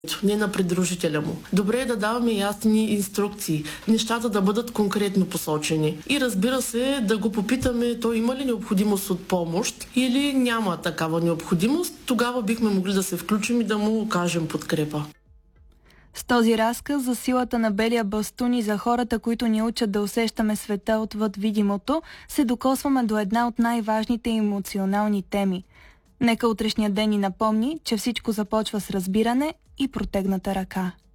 не на придружителя му. Добре е да даваме ясни инструкции, нещата да бъдат конкретно посочени. И разбира се, да го попитаме, той има ли необходимост от помощ или няма такава необходимост. Тогава бихме могли да се включим и да му окажем подкрепа. С този разказ за силата на белия бастун и за хората, които ни учат да усещаме света отвъд видимото, се докосваме до една от най-важните емоционални теми. Нека утрешния ден ни напомни, че всичко започва с разбиране и протегната ръка.